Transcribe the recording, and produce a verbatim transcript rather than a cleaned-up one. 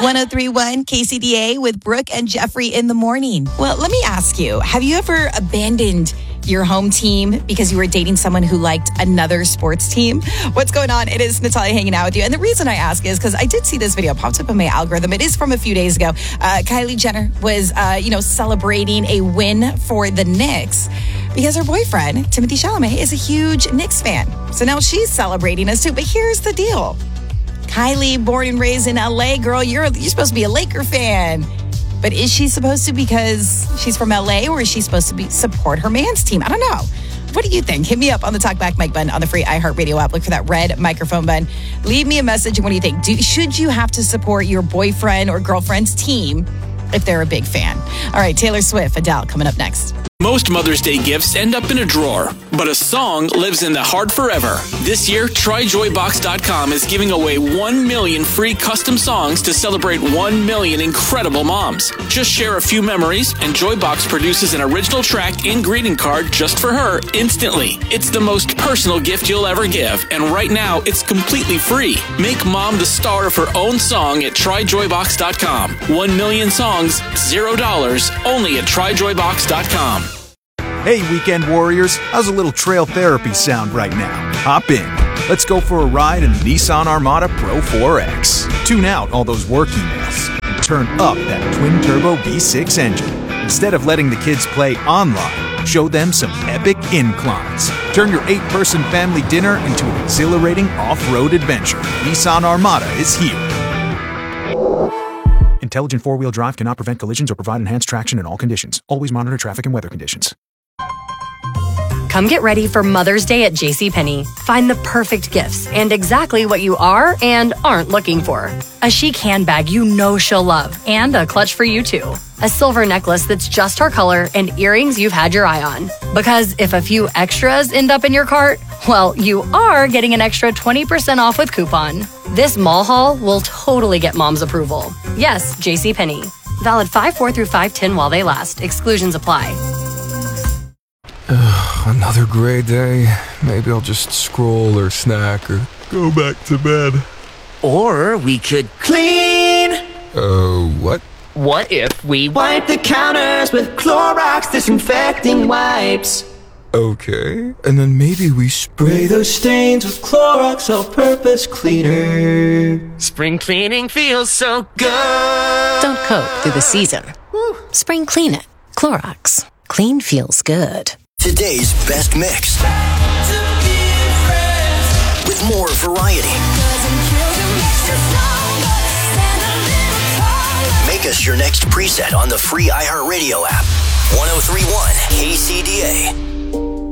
one oh three point one K C D A with Brooke and Jeffrey in the morning. Well, let me ask you, have you ever abandoned your home team because you were dating someone who liked another sports team? What's going on? It is Natalia hanging out with you. And the reason I ask is because I did see this video popped up on my algorithm. It is from a few days ago. Uh, Kylie Jenner was, uh, you know, celebrating a win for the Knicks because her boyfriend, Timothée Chalamet, is a huge Knicks fan. So now she's celebrating us too. But here's the deal. Kylie, born and raised in L A, girl, you're, you're supposed to be a Laker fan. But is she supposed to because she's from L A, or is she supposed to be support her man's team? I don't know. What do you think? Hit me up on the Talkback Mike button on the free iHeartRadio app. Look for that red microphone button. Leave me a message. What do you think? Do, should you have to support your boyfriend or girlfriend's team if they're a big fan? All right, Taylor Swift, Adele, coming up next. Most Mother's Day gifts end up in a drawer, but a song lives in the heart forever. This year, Try Joy Box dot com is giving away one million free custom songs to celebrate one million incredible moms. Just share a few memories, and Joybox produces an original track and greeting card just for her instantly. It's the most personal gift you'll ever give, and right now, it's completely free. Make mom the star of her own song at Try Joy Box dot com. One million songs, zero dollars, only at Try Joy Box dot com. Hey, weekend warriors, how's a little trail therapy sound right now? Hop in. Let's go for a ride in the Nissan Armada Pro four X. Tune out all those work emails and turn up that twin-turbo V six engine. Instead of letting the kids play online, show them some epic inclines. Turn your eight-person family dinner into an exhilarating off-road adventure. Nissan Armada is here. Intelligent four-wheel drive cannot prevent collisions or provide enhanced traction in all conditions. Always monitor traffic and weather conditions. Come get ready for Mother's Day at JCPenney. Find the perfect gifts and exactly what you are and aren't looking for. A chic handbag you know she'll love, and a clutch for you too. A silver necklace that's just her color, and earrings you've had your eye on. Because if a few extras end up in your cart, well, you are getting an extra twenty percent off with coupon. This mall haul will totally get mom's approval. Yes, JCPenney. Valid five four through five ten while they last. Exclusions apply. Ugh, another gray day. Maybe I'll just scroll or snack or go back to bed. Or we could clean. Uh, what? What if we wipe the counters with Clorox disinfecting wipes? Okay, and then maybe we spray those stains with Clorox all-purpose cleaner. Spring cleaning feels so good. Don't coat through the season. Woo. Spring clean it. Clorox. Clean feels good. Today's best mix. With more variety. Make us your next preset on the free iHeartRadio app. one oh three point one K C D A.